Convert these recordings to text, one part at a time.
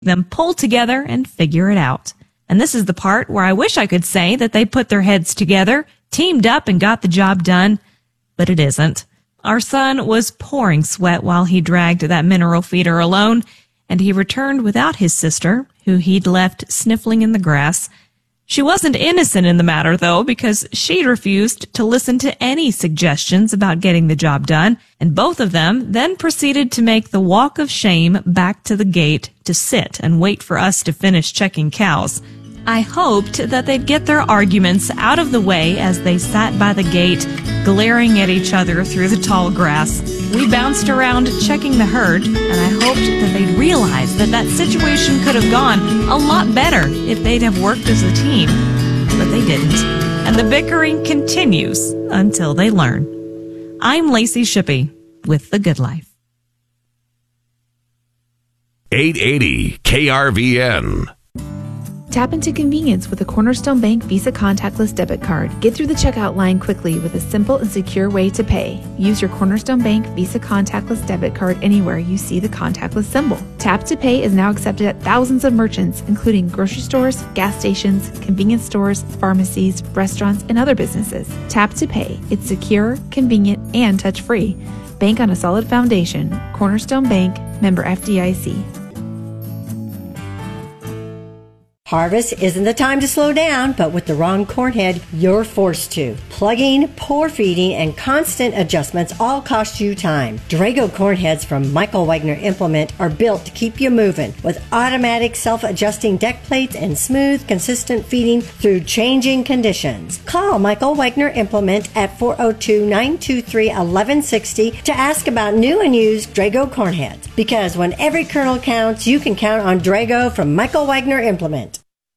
them pull together and figure it out. And this is the part where I wish I could say that they put their heads together, teamed up, and got the job done, but it isn't. Our son was pouring sweat while he dragged that mineral feeder alone, and he returned without his sister, who he'd left sniffling in the grass. She wasn't innocent in the matter, though, because she'd refused to listen to any suggestions about getting the job done, and both of them then proceeded to make the walk of shame back to the gate to sit and wait for us to finish checking cows. I hoped that they'd get their arguments out of the way as they sat by the gate, glaring at each other through the tall grass. We bounced around checking the herd, and I hoped that they'd realize that that situation could have gone a lot better if they'd have worked as a team. But they didn't, and the bickering continues until they learn. I'm Lacey Shippey with The Good Life. 880 KRVN. Tap into convenience with a Cornerstone Bank Visa contactless debit card. Get through the checkout line quickly with a simple and secure way to pay. Use your Cornerstone Bank Visa contactless debit card anywhere you see the contactless symbol. Tap to Pay is now accepted at thousands of merchants, including grocery stores, gas stations, convenience stores, pharmacies, restaurants, and other businesses. Tap to Pay. It's secure, convenient, and touch-free. Bank on a solid foundation. Cornerstone Bank, member FDIC. Harvest isn't the time to slow down, but with the wrong corn head, you're forced to. Plugging, poor feeding, and constant adjustments all cost you time. Drago corn heads from Michael Wagner Implement are built to keep you moving with automatic self-adjusting deck plates and smooth, consistent feeding through changing conditions. Call Michael Wagner Implement at 402-923-1160 to ask about new and used Drago corn heads. Because when every kernel counts, you can count on Drago from Michael Wagner Implement.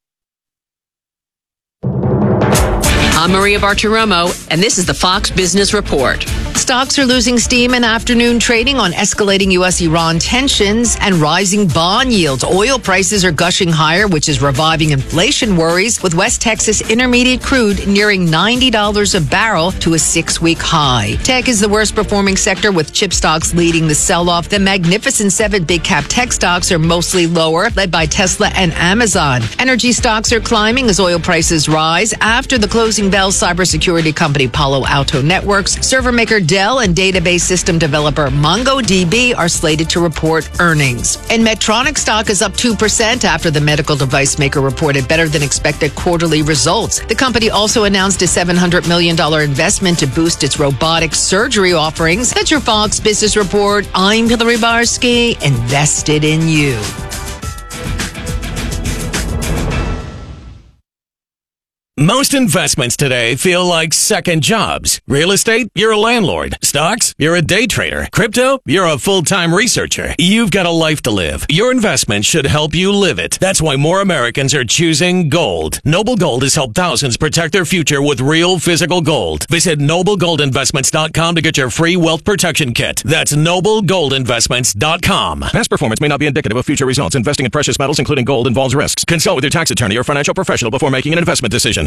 I'm Maria Bartiromo, and this is the Fox Business Report. Stocks are losing steam in afternoon trading on escalating U.S.-Iran tensions and rising bond yields. Oil prices are gushing higher, which is reviving inflation worries, with West Texas Intermediate crude nearing $90 a barrel to a 6-week high. Tech is the worst performing sector, with chip stocks leading the sell-off. The Magnificent Seven big-cap tech stocks are mostly lower, led by Tesla and Amazon. Energy stocks are climbing as oil prices rise after the closing bell. Cybersecurity company Palo Alto Networks, server maker Dell, and database system developer MongoDB are slated to report earnings. And Medtronic stock is up 2% after the medical device maker reported better than expected quarterly results. The company also announced a $700 million investment to boost its robotic surgery offerings. That's your Fox Business Report. I'm Hillary Barsky, invested in you. Most investments today feel like second jobs. Real estate, you're a landlord. Stocks, you're a day trader. Crypto, you're a full-time researcher. You've got a life to live. Your investment should help you live it. That's why more Americans are choosing gold. Noble Gold has helped thousands protect their future with real physical gold. Visit NobleGoldInvestments.com to get your free wealth protection kit. That's NobleGoldInvestments.com. Past performance may not be indicative of future results. Investing in precious metals, including gold, involves risks. Consult with your tax attorney or financial professional before making an investment decision.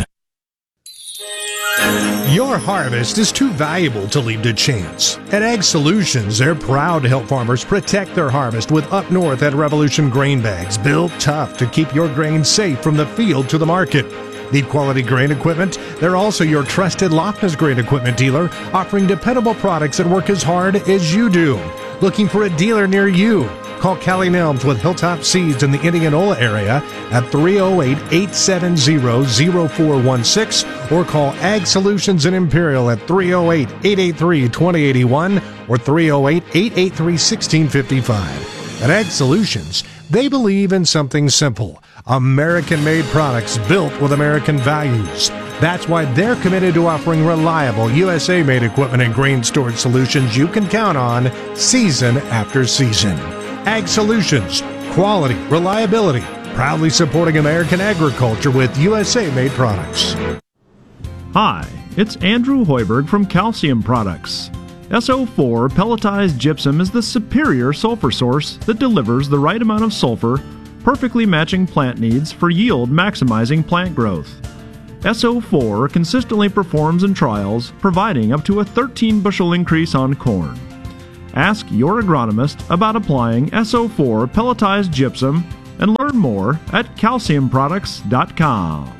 Your harvest is too valuable to leave to chance. At Ag Solutions, they're proud to help farmers protect their harvest with Up North at Revolution grain bags, built tough to keep your grain safe from the field to the market. Need quality grain equipment? They're also your trusted Lochner's grain equipment dealer, offering dependable products that work as hard as you do. Looking for a dealer near you? Call Callie Nelms with Hilltop Seeds in the Indianola area at 308-870-0416 or call Ag Solutions in Imperial at 308-883-2081 or 308-883-1655. At Ag Solutions, they believe in something simple: American-made products built with American values. That's why they're committed to offering reliable USA-made equipment and grain storage solutions you can count on season after season. Ag Solutions, quality, reliability, proudly supporting American agriculture with USA-made products. Hi, it's Andrew Hoiberg from Calcium Products. SO4 pelletized gypsum is the superior sulfur source that delivers the right amount of sulfur, perfectly matching plant needs for yield maximizing plant growth. SO4 consistently performs in trials, providing up to a 13 bushel increase on corn. Ask your agronomist about applying SO4 pelletized gypsum and learn more at calciumproducts.com.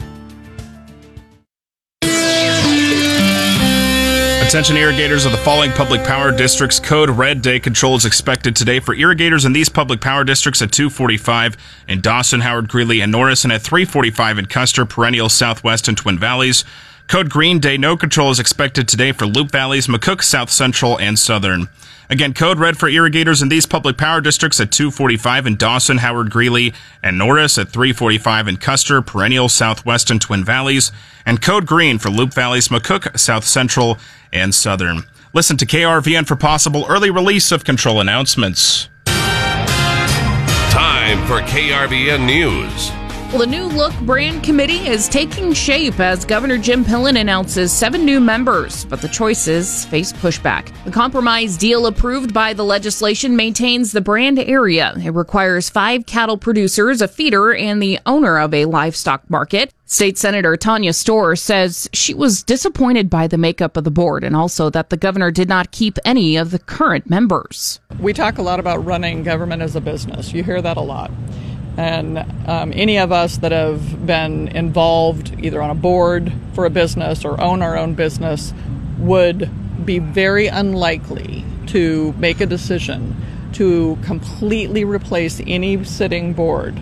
Attention irrigators of the following public power districts. Code Red day control is expected today for irrigators in these public power districts at 2:45 in Dawson, Howard, Greeley, and Norris, and at 3:45 in Custer, Perennial, Southwest, and Twin Valleys. Code Green day no control is expected today for Loup Valleys, McCook, South Central, and Southern. Again, code red for irrigators in these public power districts at 2:45 in Dawson, Howard, Greeley, and Norris, at 3:45 in Custer, Perennial, Southwest, and Twin Valleys, and code green for Loup Valleys, McCook, South Central, and Southern. Listen to KRVN for possible early release of control announcements. Time for KRVN News. Well, the New Look Brand Committee is taking shape as Governor Jim Pillen announces 7 new members, but the choices face pushback. The compromise deal approved by the legislation maintains the brand area. It requires 5 cattle producers, a feeder, and the owner of a livestock market. State Senator Tanya Storr says she was disappointed by the makeup of the board and also that the governor did not keep any of the current members. We talk a lot about running government as a business. You hear that a lot. And any of us that have been involved either on a board for a business or own our own business would be very unlikely to make a decision to completely replace any sitting board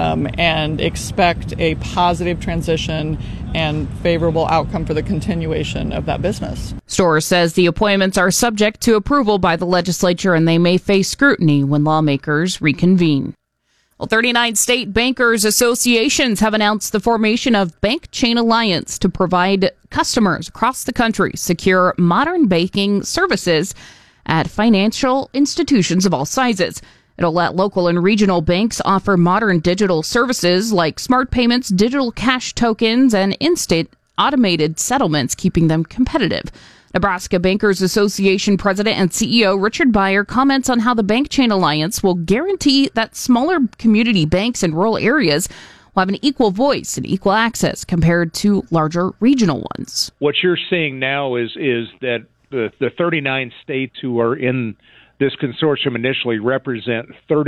and expect a positive transition and favorable outcome for the continuation of that business. Storr says the appointments are subject to approval by the legislature and they may face scrutiny when lawmakers reconvene. Well, 39 state bankers associations have announced the formation of Bank Chain Alliance to provide customers across the country secure modern banking services at financial institutions of all sizes. It'll let local and regional banks offer modern digital services like smart payments, digital cash tokens, and instant automated settlements, keeping them competitive. Nebraska Bankers Association President and CEO Richard Beyer comments on how the Bank Chain Alliance will guarantee that smaller community banks in rural areas will have an equal voice and equal access compared to larger regional ones. What you're seeing now is that the 39 states who are in this consortium initially represent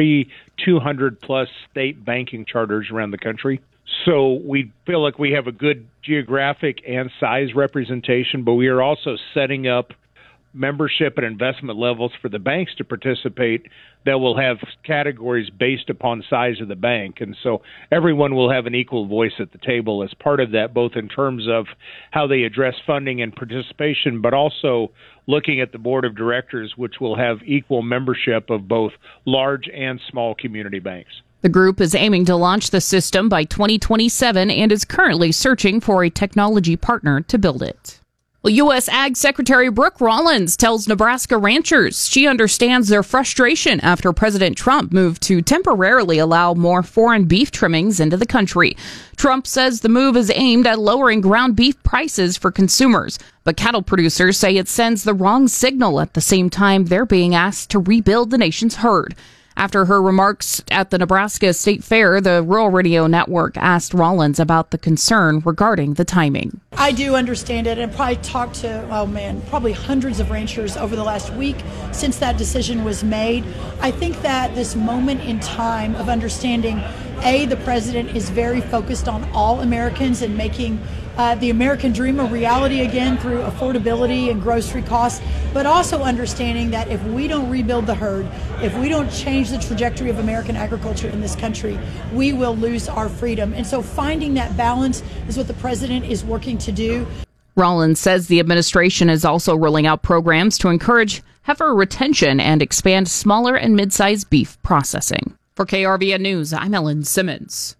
3,200 plus state banking charters around the country. So we feel like we have a good geographic and size representation, but we are also setting up membership and investment levels for the banks to participate that will have categories based upon size of the bank. And so everyone will have an equal voice at the table as part of that, both in terms of how they address funding and participation, but also looking at the board of directors, which will have equal membership of both large and small community banks. The group is aiming to launch the system by 2027 and is currently searching for a technology partner to build it. Well, U.S. Ag Secretary Brooke Rollins tells Nebraska ranchers she understands their frustration after President Trump moved to temporarily allow more foreign beef trimmings into the country. Trump says the move is aimed at lowering ground beef prices for consumers, but cattle producers say it sends the wrong signal at the same time they're being asked to rebuild the nation's herd. After her remarks at the Nebraska State Fair, the Rural Radio Network asked Rollins about the concern regarding the timing. I do understand it and probably talked to, probably hundreds of ranchers over the last week since that decision was made. I think that this moment in time of understanding, the president is very focused on all Americans and making the American dream a reality again through affordability and grocery costs, but also understanding that if we don't rebuild the herd, if we don't change the trajectory of American agriculture in this country, we will lose our freedom. And so finding that balance is what the president is working to do. Rollins says the administration is also rolling out programs to encourage heifer retention and expand smaller and mid-sized beef processing. For KRVN News, I'm Ellen Simmons.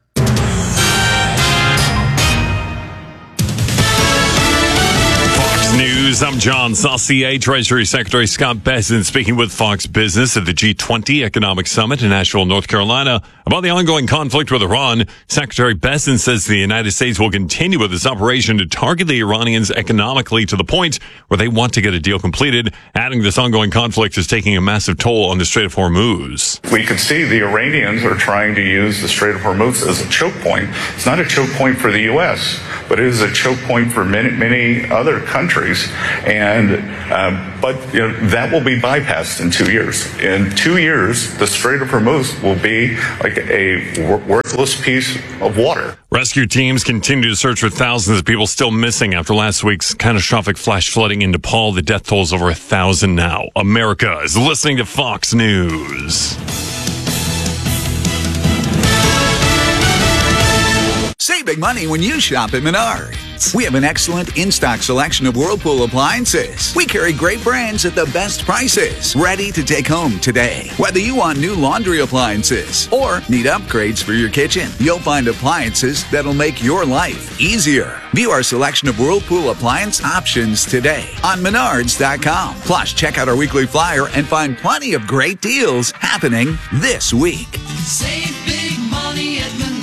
News. I'm John Saucier. Treasury Secretary Scott Bessent speaking with Fox Business at the G20 Economic Summit in Nashville, North Carolina about the ongoing conflict with Iran. Secretary Bessent says the United States will continue with this operation to target the Iranians economically to the point where they want to get a deal completed, adding this ongoing conflict is taking a massive toll on the Strait of Hormuz. We could see the Iranians are trying to use the Strait of Hormuz as a choke point. It's not a choke point for the U.S., but it is a choke point for many other countries But that will be bypassed in 2 years. In 2 years, the Strait of Hormuz will be like a worthless piece of water. Rescue teams continue to search for thousands of people still missing after last week's catastrophic flash flooding in Nepal. The death toll is over 1,000 now. America is listening to Fox News. Save big money when you shop at Menards. We have an excellent in-stock selection of Whirlpool appliances. We carry great brands at the best prices, ready to take home today. Whether you want new laundry appliances or need upgrades for your kitchen, you'll find appliances that'll make your life easier. View our selection of Whirlpool appliance options today on Menards.com. Plus, check out our weekly flyer and find plenty of great deals happening this week. Save big money at Menards.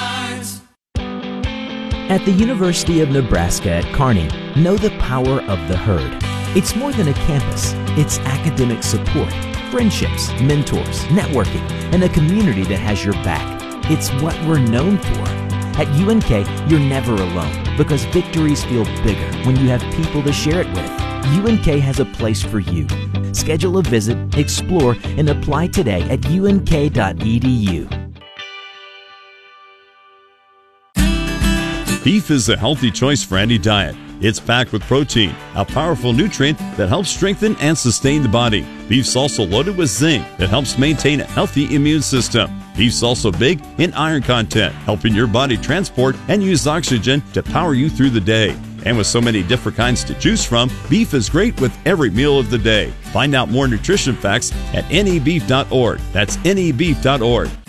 At the University of Nebraska at Kearney, know the power of the herd. It's more than a campus. It's academic support, friendships, mentors, networking, and a community that has your back. It's what we're known for. At UNK, you're never alone because victories feel bigger when you have people to share it with. UNK has a place for you. Schedule a visit, explore, and apply today at unk.edu. Beef is a healthy choice for any diet. It's packed with protein, a powerful nutrient that helps strengthen and sustain the body. Beef's also loaded with zinc that helps maintain a healthy immune system. Beef's also big in iron content, helping your body transport and use oxygen to power you through the day. And with so many different kinds to choose from, beef is great with every meal of the day. Find out more nutrition facts at nebeef.org. That's nebeef.org.